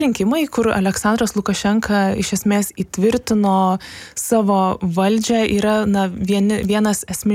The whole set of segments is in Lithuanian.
rinkimai, kur Aleksandras Lukašenka iš esmės įtvirtino savo valdžią, yra viena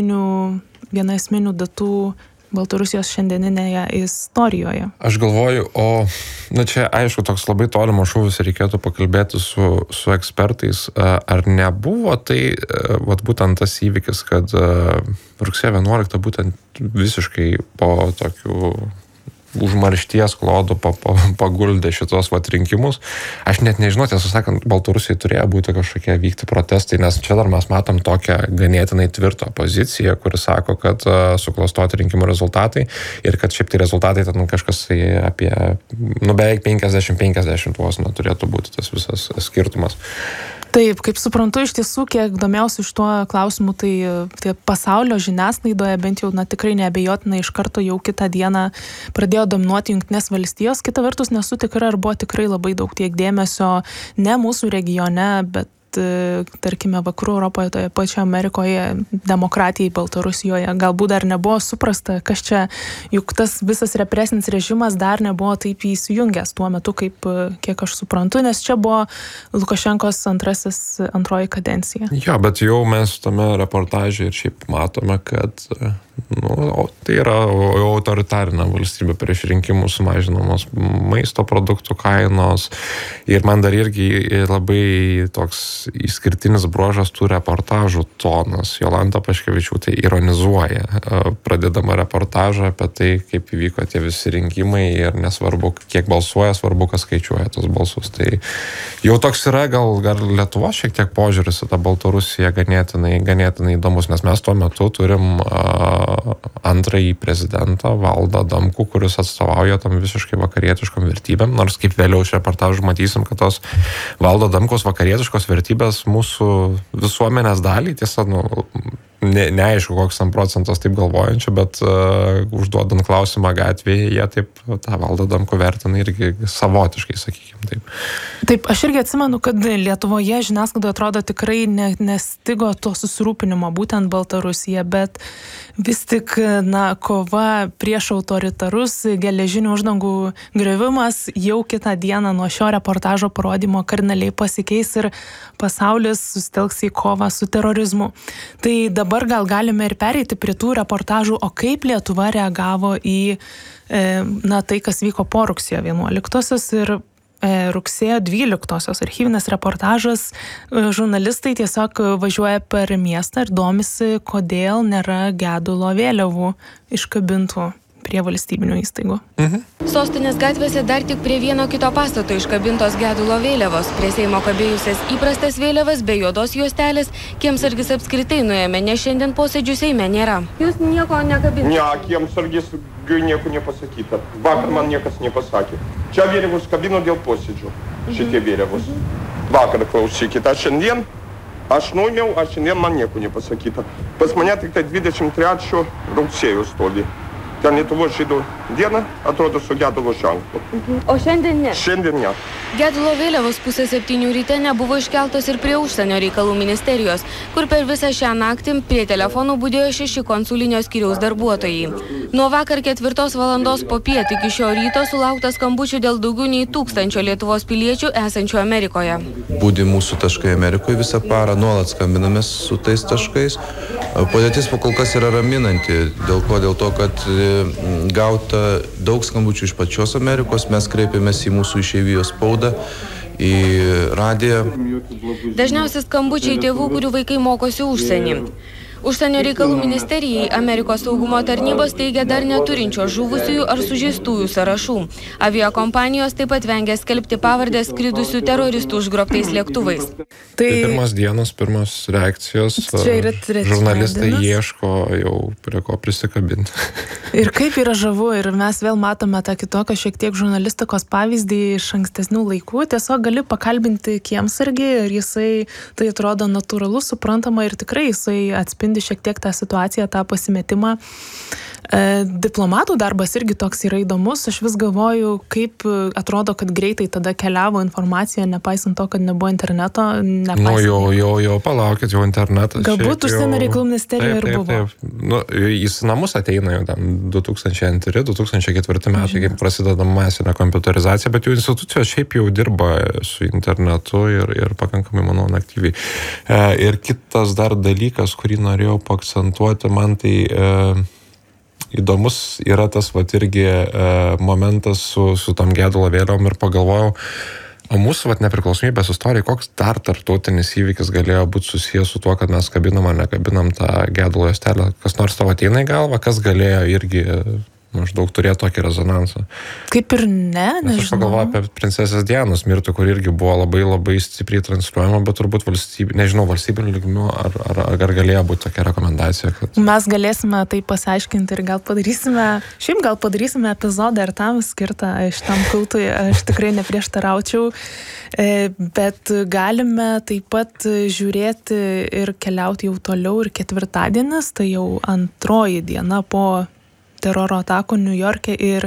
esminių datų Baltarusijos šiandieninėje istorijoje. Aš galvoju, čia aišku toks labai tolimas šūvis, reikėtų pakalbėti su ekspertais, ar nebuvo tai būtent tas įvykis, kad rugsėjo 11 būtent visiškai po tokių užmaršties klodų paguldė šitos rinkimus. Aš net nežinau, tiesą sakant, Baltarusijai turėjo būti kažkokie vykti protestai, nes čia dar mes matom tokią ganėtinai tvirtą poziciją, kuri sako, kad suklastoti rinkimų rezultatai ir kad šiaip tai rezultatai ten kažkas apie beveik 50-50 vos turėtų būti tas visas skirtumas. Taip, kaip suprantu, iš tiesų, kiek domėjausi iš tuo klausimu, tai pasaulio žiniasklaidoje bent jau tikrai neabejotinai iš karto jau kitą dieną pradėjo dominuoti Jungtinės valstijos. Kita vertus, nesu tikra, ar buvo tikrai labai daug tiek dėmesio ne mūsų regione, bet tarkime Vakarų Europoje, toje pačioje Amerikoje, demokratijai Baltarusijoje. Galbūt dar nebuvo suprasta, kas čia, juk tas visas represinis režimas dar nebuvo taip įsijungęs tuo metu, kiek aš suprantu, nes čia buvo Lukašenkos antroji kadencija. Jo, bet jau mes tame reportaže ir šiaip matome, kad tai yra autoritarinė valstybė, prieš rinkimus sumažinamos maisto produktų kainos ir man dar irgi labai toks išskirtinis bruožas tų reportažų tonas. Jolanta Paškevičiūtė ironizuoja, pradedama reportažą apie tai, kaip įvyko tie visi rinkimai ir nesvarbu, kiek balsuoja, svarbu, kas skaičiuoja tos balsus. Tai jau toks yra gal Lietuvos šiek tiek požiūris į tą Baltarusiją ganėtinai įdomus, nes mes tuo metu turim antrąjį prezidentą Valdą Adamkų, kuris atstovauja tam visiškai vakarietiškom vertybėm, nors kaip vėliau iš reportažų matysim, kad tos Valdo Adamkaus vakarietiškos vertybės mūsų visuomenės dalį, tiesa, neaišku, koks tam procentas taip galvojančių, bet užduodant klausimą gatvėje, jie taip tą Valdą Adamkų vertina irgi savotiškai, sakykime taip. Taip, aš irgi atsimenu, kad Lietuvoje žiniasklaidoje atrodo tikrai nestigo to susirūpinimo būtent Baltarusija, bet vis tik, kova prieš autoritarus, geležinių uždangų griovimas jau kitą dieną nuo šio reportažo parodymo kardinaliai pasikeis ir pasaulis susitelks į kovą su terorizmu. Tai dabar gal galime ir pereiti prie tų reportažų, o kaip Lietuva reagavo į tai, kas vyko po rugsėjo 11-osios ir rugsėjo 12-osios archyvinis reportažas. Žurnalistai tiesiog važiuoja per miestą ir domisi, kodėl nėra gedulo vėliavų iškabintų prie valstybinių įstaigų. Sostinės gatvėse dar tik prie vieno kito pastato iškabintos gedulo vėliavos. Prie Seimo kabėjusias įprastas vėliavas be juodos juostelės kiemsargis apskritai nuėmė, nes šiandien posėdžių Seime nėra. Jūs nieko nekabinate? Ne, kiemsargis nieko nepasakyta. Vakar man niekas nepasakė. Čia vėliavus kabino dėl posėdžių. Šitie vėliavus. Vakar klausykite, aš nuėmiau, šiandien man nieko nepasakyta. Pas mane tik tai 23 rugsėjo stovi. Ten Lietuvos žydų diena atrodo su gedulo ženklu. O šiandien ne? Šiandien ne. Gedulo vėliavos 6:30 ryte nebuvo iškeltos ir prie užsienio reikalų ministerijos, kur per visą šią naktį prie telefonų budėjo 6 konsulinio skyriaus darbuotojai. Nuo vakar 4 valandos popiet iki šio ryto sulaukta skambučių dėl daugiau nei 1000 Lietuvos piliečių esančių Amerikoje. Budi mūsų taškai Amerikoje visą parą, nuolat skambinamės su tais taškais. Padėtis kol kas yra raminanti. Dėl to, kad gauta daug skambučių iš pačios Amerikos, mes kreipėmės į mūsų išeivijos spaudą, į radiją. Dažniausiai skambučiai tėvų, kurių vaikai mokosi užsienį. Užsienio reikalų ministerijai Amerikos saugumo tarnybos teigia dar neturinčios žuvusiųjų ar sužeistųjų sąrašų. Aviakompanijos taip pat vengia skelbti pavardes skridusių teroristų užgrobtais lėktuvais. Tai pirmas reakcijos, žurnalistai ieško jau prie ko prisikabinti. Ir kaip yra žavu, ir mes vėl matome tą kitokią šiek tiek žurnalistikos pavyzdį iš ankstesnių laikų. Tiesiog gali pakalbinti kiemsargį ir jisai, tai atrodo natūralu, suprantama ir tikrai jisai atspindi šiek tiek tą situaciją, tą pasimetimą. Diplomatų darbas irgi toks yra įdomus. Aš vis galvoju, kaip atrodo, kad greitai tada keliavo informacija, nepaisant to, kad nebuvo interneto. Jau palaukit, jau internetas. Galbūt užsienio reikalų ministerija ir buvo. Taip. Nu, jis namus ateina jau 2002-2004 metai, kai prasideda masinė kompiuterizacija, bet jų institucijos šiaip jau dirba su internetu ir pakankamai, manau, aktyviai. Ir kitas dar dalykas, kurį norėjau paakcentuoti, man tai įdomus yra tas irgi momentas su tam gedulo vėliavom ir pagalvojau, o mūsų nepriklausomybės istorija, koks dar tarptautinis įvykis galėjo būti susijęs su tuo, kad mes kabinam ar nekabinam tą gedulo juostelę. Kas nors tavo ateina į galvą, kas galėjo irgi maždaug turėjo tokį rezonansą. Kaip ir nežinau. Aš pagalvoju apie princesės Dianos mirtį, kur irgi buvo labai stipriai transliuojama, bet turbūt valstybinių lygmių, ar galėjo būti tokia rekomendacija. Kad... Mes galėsime tai pasiaiškinti ir gal padarysime epizodą ir tam skirtą šitam kultui, aš tikrai neprieštaraučiau, bet galime taip pat žiūrėti ir keliauti jau toliau ir ketvirtadienis, tai jau antroji diena po teroro atakų New York'e ir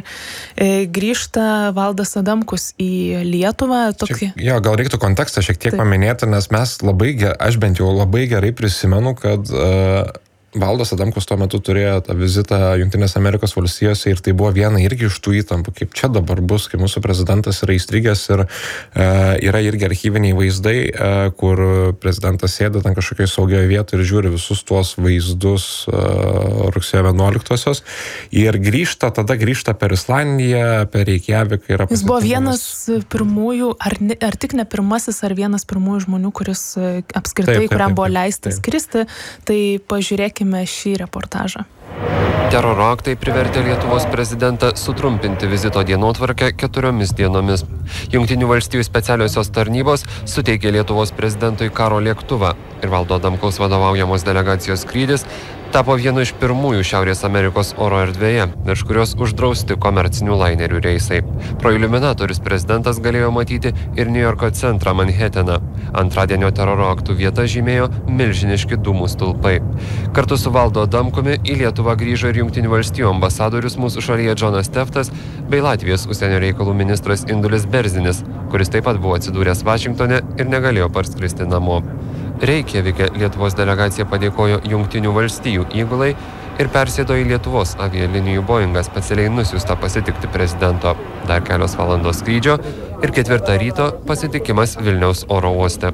grįžta Valdas Adamkus į Lietuvą. Gal reiktų kontekstą šiek tiek paminėti, nes aš bent jau labai gerai prisimenu, kad Valdas Adamkus tuo metu turėjo tą vizitą Jungtinės Amerikos valstijose ir tai buvo viena irgi iš tų įtampų, kaip čia dabar bus, kai mūsų prezidentas yra įstrigęs ir yra irgi archyviniai vaizdai, kur prezidentas sėda ten kažkokioje saugioje vietoje ir žiūri visus tuos vaizdus rugsėjo 11-osios ir grįžta per Islandiją, per Reikjaviką. Jis buvo vienas pirmųjų, ar tik ne pirmasis, ar vienas pirmųjų žmonių, kuris apskritai, kuriam buvo leista skristi, tai pažiūrėkime šį reportažą. Teroro aktai privertė Lietuvos prezidentą sutrumpinti vizito dienotvarkę 4 dienomis. Jungtinių valstijų specialiosios tarnybos suteikė Lietuvos prezidentui karo lėktuvą ir Valdo Adamkaus vadovaujamos delegacijos skrydis tapo vienu iš pirmųjų Šiaurės Amerikos oro erdvėje, virš kurios uždrausti komercinių lainerių reisai. Pro iliuminatorius prezidentas galėjo matyti ir New Yorko centrą Manhattaną. Antradienio teroro aktų vietą žymėjo milžiniški dūmų stulpai. Kartu su Valdo Adamkumi į Lietuvą grįžo ir Jungtinių valstijų ambasadorius mūsų šalyje Džonas Teftas bei Latvijos užsienio reikalų ministras Indulis Berzinis, kuris taip pat buvo atsidūręs Vašingtone ir negalėjo parskristi namo. Reikjavike Lietuvos delegacija padėkojo Jungtinių valstijų įgulai ir persėdo į Lietuvos avialinijų Boeingą specialiai nusiųstą pasitikti prezidento. Dar kelios valandos skrydžio ir 4 ryto pasitikimas Vilniaus oro uoste.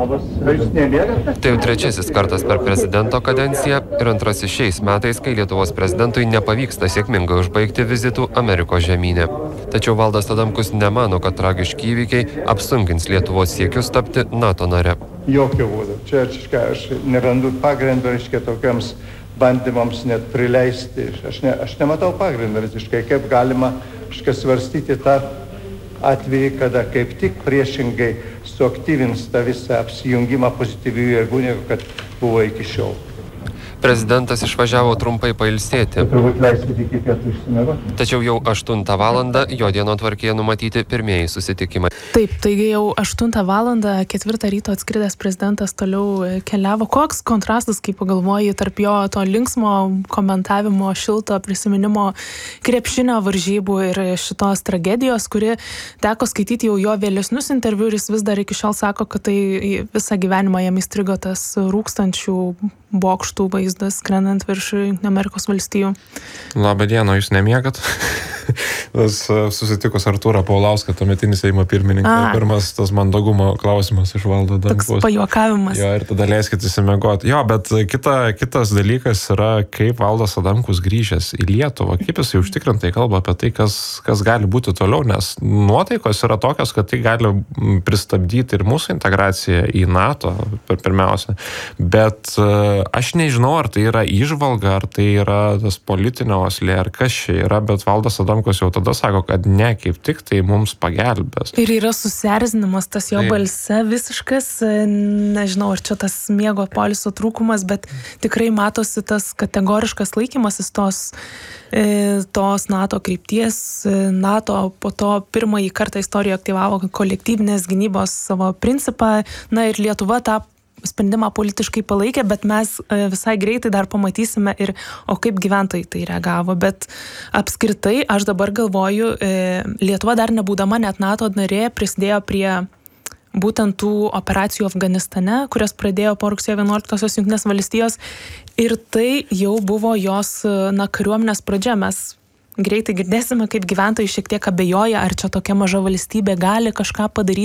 Tai jau 3 kartas per prezidento kadenciją ir 2 šiais metais, kai Lietuvos prezidentui nepavyksta sėkmingai užbaigti vizitų Amerikos žemyne. Tačiau Valdas Adamkus nemano, kad tragiški įvykiai apsunkins Lietuvos siekius tapti NATO nare. Jokio būdo. Čia aš nerandu pagrindo, tokiams bandymams net prileisti. Aš nematau pagrindo visiškai, kaip galima svarstyti tą atvejį, kada kaip tik priešingai suaktyvins tą visą apsijungimą pozityvių jėgų, negu kad buvo iki šiol. Prezidentas išvažiavo trumpai pailsėti. Tačiau jau 8 valandą jo dienotvarkėje numatyti pirmieji susitikimai. Taip, taigi jau 8 valandą, 4 ryto atskridęs prezidentas toliau keliavo. Koks kontrastas, kai pagalvoji, tarp jo to linksmo komentavimo, šilto prisiminimo krepšinio varžybų ir šitos tragedijos, kuri teko skaityti jau jo vėlesnius interviu ir jis vis dar iki šiol sako, kad tai visą gyvenimą jam įstrigo tas rūkstančių bokštų vaizdas, skrendant virš Amerikos valstijų. Labą dieną, jūs nemiegat? Susitikus Artūrą Paulauską, tuometinį Seimo pirmininką, pirmas tas mandagumo klausimas iš Valdo Adamkaus. Toks pajuokavimas. Jo, ir tada leiskit įsimiegot. Jo, bet kitas dalykas yra, kaip Valdas Adamkus grįžęs į Lietuvą, kaip jisai užtikrintai kalba apie tai, kas gali būti toliau, nes nuotaikos yra tokios, kad tai gali pristabdyti ir mūsų integraciją į NATO, pirmiausia. Bet aš nežinau, ar tai yra įžvalga, ar tai yra tas politinio oslė, ar kas čia yra, bet Valdas Adamkus jau tada sako, kad ne, kaip tik tai mums pagelbės. Ir yra susierzinimas tas jo balse visiškas, nežinau, ar čia tas miego poilsio trūkumas, bet tikrai matosi tas kategoriškas laikymasis tos NATO krypties. NATO po to pirmąjį kartą istorijoje aktyvavo kolektyvinės gynybos savo principą, na ir Lietuva tą sprendimą politiškai palaikė, bet mes visai greitai dar pamatysime ir, o kaip gyventojai tai reagavo. Bet apskritai, aš dabar galvoju, Lietuva dar nebūdama net NATO narė prisidėjo prie būtent tų operacijų Afganistane, kurias pradėjo po rugsėjo 11-osios Jungtinės valstijos, ir tai jau buvo jos, kariuomenės pradžia. Mes greitai girdėsime, kaip gyventojai šiek tiek abejoja, ar čia tokia maža valstybė gali kažką padaryti.